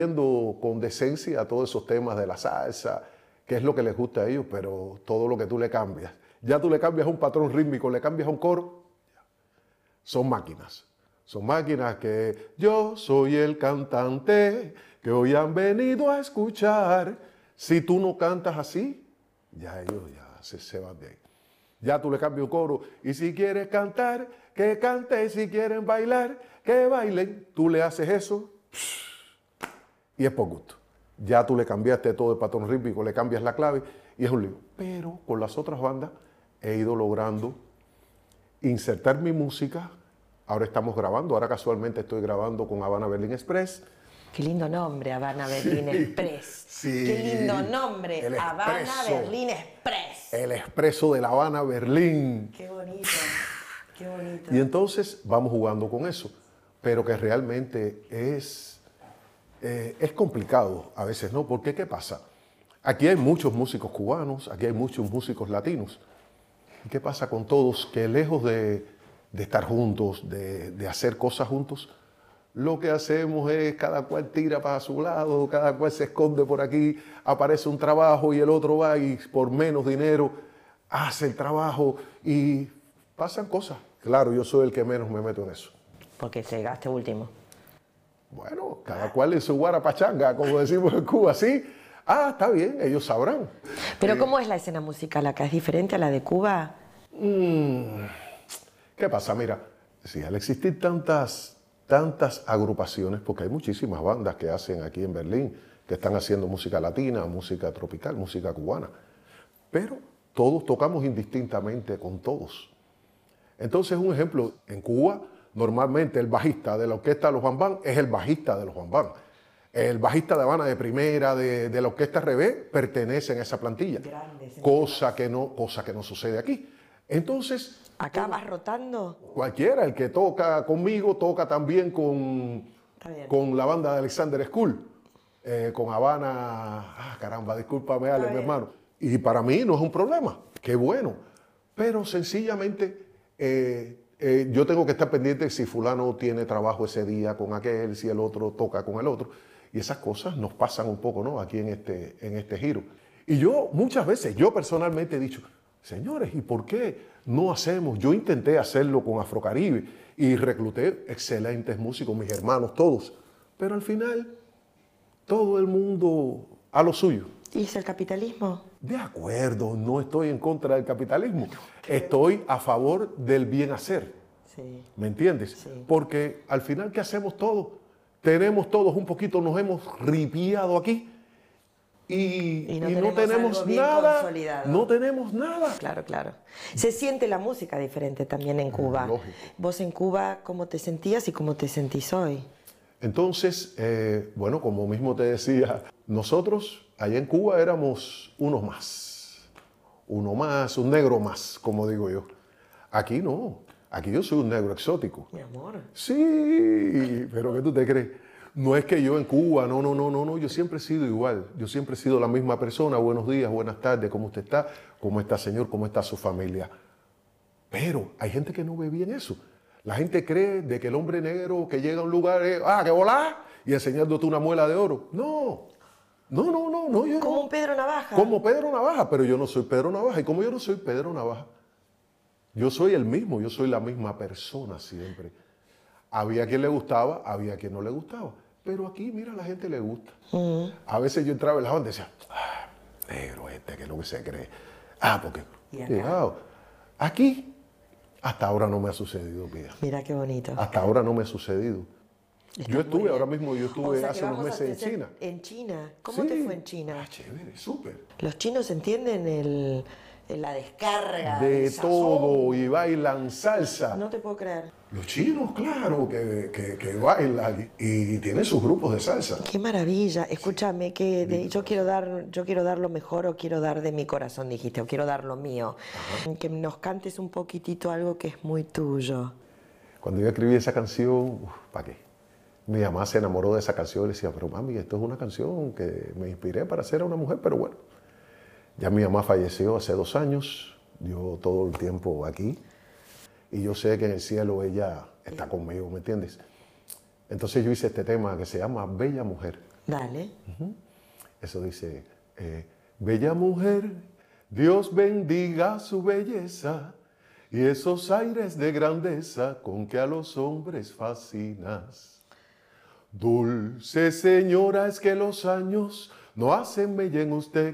viendo con decencia todos esos temas de la salsa, que es lo que les gusta a ellos, pero todo lo que tú le cambias. Ya tú le cambias un patrón rítmico, le cambias un coro, son máquinas. Son máquinas que yo soy el cantante que hoy han venido a escuchar. Si tú no cantas así, ya ellos ya se van de ahí. Ya tú le cambias un coro y si quieres cantar, que cante, si quieren bailar, que bailen. Tú le haces eso y es por gusto. Ya tú le cambiaste todo el patrón rítmico, le cambias la clave y es un lío. Pero con las otras bandas he ido logrando insertar mi música. Ahora estamos grabando, ahora casualmente estoy grabando con Habana Berlin Express. Qué lindo nombre, Habana Berlin Express. Sí, qué lindo nombre, el Habana expreso. Berlin Express. El expreso de La Habana Berlín. Qué bonito, qué bonito. Y entonces vamos jugando con eso, pero que realmente es complicado a veces, ¿no? Porque ¿qué pasa? Aquí hay muchos músicos cubanos, aquí hay muchos músicos latinos. ¿Y qué pasa con todos? Que lejos de estar juntos, de hacer cosas juntos, lo que hacemos es cada cual tira para su lado, cada cual se esconde por aquí, aparece un trabajo y el otro va y por menos dinero hace el trabajo y pasan cosas. Claro, yo soy el que menos me meto en eso. Porque llegaste último. Bueno, cada cual en su guarapachanga, como decimos en Cuba, ¿sí? Ah, está bien, ellos sabrán. Pero ¿cómo es la escena musical acá? ¿Es diferente a la de Cuba? ¿Qué pasa? Mira, si al existir tantas agrupaciones, porque hay muchísimas bandas que hacen aquí en Berlín, que están haciendo música latina, música tropical, música cubana, pero todos tocamos indistintamente con todos. Entonces, un ejemplo, en Cuba, normalmente el bajista de la orquesta de los Bambán es el bajista de los Bambán. El bajista de Habana de primera, de la orquesta Revés, pertenece a esa plantilla. Grande, Cosa que no sucede aquí. Entonces, ¿Acá vas rotando? cualquiera, el que toca conmigo, toca también con la banda de Alexander School, con Habana. Caramba, discúlpame, Ale, mi hermano. Y para mí no es un problema, qué bueno. Pero sencillamente yo tengo que estar pendiente si fulano tiene trabajo ese día con aquel, si el otro toca con el otro. Y esas cosas nos pasan un poco, ¿no? Aquí en este giro. Y yo muchas veces, yo personalmente he dicho, señores, ¿y por qué no hacemos? Yo intenté hacerlo con Afrocaribe y recluté excelentes músicos, mis hermanos, todos. Pero al final, todo el mundo a lo suyo. ¿Y es el capitalismo? De acuerdo, no estoy en contra del capitalismo. Estoy a favor del bien hacer. Sí. ¿Me entiendes? Sí. Porque al final, ¿qué hacemos todos? Tenemos todos un poquito, nos hemos ripiado aquí. Y no tenemos algo bien nada, consolidado. no tenemos nada. Claro, claro. Se siente la música diferente también en Cuba. Lógico. Vos en Cuba, ¿cómo te sentías y cómo te sentís hoy? Entonces, bueno, como mismo te decía, nosotros allá en Cuba éramos uno más, un negro más, como digo yo. Aquí no, aquí yo soy un negro exótico. Mi amor. Sí, pero ¿qué tú te crees? No es que yo en Cuba, no, yo siempre he sido igual, yo siempre he sido la misma persona, buenos días, buenas tardes, ¿cómo usted está? ¿Cómo está, señor? ¿Cómo está su familia? Pero hay gente que no ve bien eso. La gente cree de que el hombre negro que llega a un lugar es, que volá, y enseñándote una muela de oro. No, yo Como no. un Pedro Navaja. Como Pedro Navaja, pero yo no soy Pedro Navaja. Y como yo no soy Pedro Navaja, yo soy el mismo, yo soy la misma persona siempre. Había quien le gustaba, había quien no le gustaba. Pero aquí, mira, a la gente le gusta. A veces yo entraba en la banda y decía, negro que es lo que se cree. Porque, ¿Y acá? cuidado, aquí hasta ahora no me ha sucedido, Pía. Mira qué bonito. Hasta ahora no me ha sucedido. Está Yo muy estuve, bien. ahora mismo yo estuve O sea que hace unos vamos a meses en hacer China. ¿En China? ¿Cómo Sí. te fue en China? Chévere, súper. Los chinos entienden la descarga. De el sazón. todo, y bailan salsa. No te puedo creer. Los chinos, claro, que bailan y tienen sus grupos de salsa. Qué maravilla. Escúchame, yo quiero dar lo mejor o quiero dar de mi corazón, dijiste, o quiero dar lo mío. Que nos cantes un poquitito algo que es muy tuyo. Cuando yo escribí esa canción, ¿para qué? Mi mamá se enamoró de esa canción y le decía, pero mami, esto es una canción que me inspiré para ser una mujer, pero bueno. Ya mi mamá falleció hace 2 años, yo todo el tiempo aquí, y yo sé que en el cielo ella está conmigo, ¿me entiendes? Entonces yo hice este tema que se llama Bella Mujer. Dale. Eso dice, bella mujer, Dios bendiga su belleza y esos aires de grandeza con que a los hombres fascinas. Dulce señora, es que los años no hacen mella en usted.